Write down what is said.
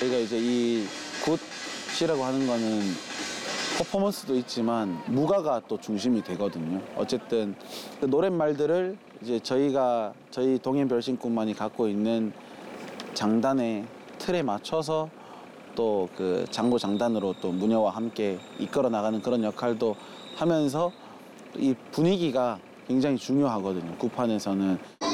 저희가 이제 이 굿이라고 하는 거는 퍼포먼스도 있지만 무가가 또 중심이 되거든요. 어쨌든 그 노랫말들을 이제 저희 동해별신꾼만이 갖고 있는 장단의 틀에 맞춰서 또 그 장구 장단으로 또 무녀와 함께 이끌어 나가는 그런 역할도 하면서 이 분위기가 굉장히 중요하거든요. 굿판에서는.